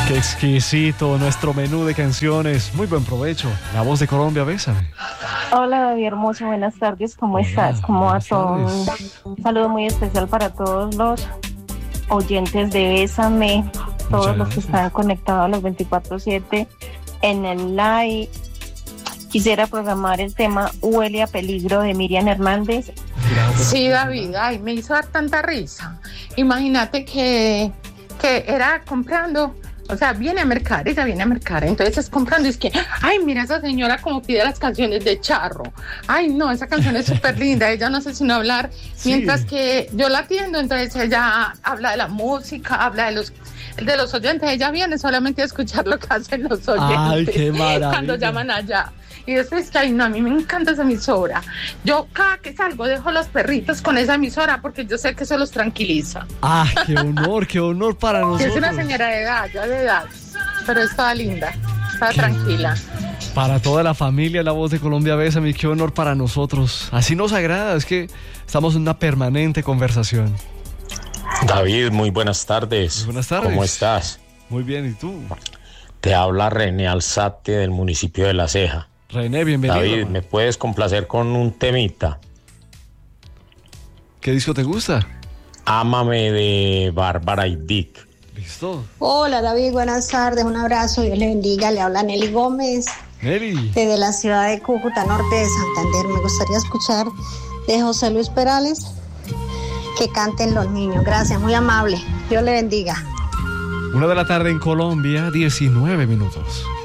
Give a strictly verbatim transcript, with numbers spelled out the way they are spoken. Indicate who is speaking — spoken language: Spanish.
Speaker 1: Qué exquisito nuestro menú de canciones. Muy buen provecho. La voz de Colombia, bésame.
Speaker 2: Hola, David hermoso, buenas tardes. ¿Cómo
Speaker 1: Hola,
Speaker 2: estás? ¿Cómo va
Speaker 1: buenas
Speaker 2: todo?
Speaker 1: tardes.
Speaker 2: Un saludo muy especial para todos los oyentes de Bésame, todos
Speaker 1: Muchas
Speaker 2: los que
Speaker 1: gracias.
Speaker 2: están conectados a los veinticuatro siete en el live. Quisiera programar el tema Huele a peligro de Miriam Hernández.
Speaker 3: Sí, David, ay, me hizo dar tanta risa. Imagínate que, que era comprando, o sea, viene a mercar, ella viene a mercar, entonces es comprando y es que, ay, mira esa señora como pide las canciones de Charro. Ay, no, esa canción es súper linda, ella no sé sino hablar,
Speaker 1: Sí.
Speaker 3: mientras que yo la atiendo, entonces ella habla de la música, habla de los de los oyentes, ella viene solamente a escuchar lo que hacen los oyentes.
Speaker 1: Ay, qué maravilla.
Speaker 3: Cuando llaman allá. Y después que, ay, no, a mí me encanta esa emisora. Yo cada que salgo dejo los perritos con esa emisora porque yo sé que eso los tranquiliza.
Speaker 1: Ah, qué honor, qué honor para
Speaker 3: Y
Speaker 1: nosotros.
Speaker 3: es una señora de edad, ya de edad, pero es toda linda, está tranquila.
Speaker 1: Para toda la familia, la voz de Colombia, bésame. Qué honor para nosotros. Así nos agrada, es que estamos en una permanente conversación.
Speaker 4: David, muy buenas tardes.
Speaker 1: Muy buenas tardes.
Speaker 4: ¿Cómo estás?
Speaker 1: Muy bien, ¿y tú?
Speaker 4: Te habla René Alzate del municipio de La Ceja.
Speaker 1: René, bienvenido.
Speaker 4: David, ¿me puedes complacer con un temita?
Speaker 1: ¿Qué disco te gusta?
Speaker 4: Ámame de Bárbara y Dick.
Speaker 1: ¿Listo?
Speaker 5: Hola David, buenas tardes, un abrazo, Dios le bendiga, le habla Nelly Gómez
Speaker 1: Nelly.
Speaker 5: desde la ciudad de Cúcuta, norte de Santander. Me gustaría escuchar de José Luis Perales que canten los niños. Gracias, muy amable, Dios le bendiga.
Speaker 1: Una de la tarde en Colombia, diecinueve minutos.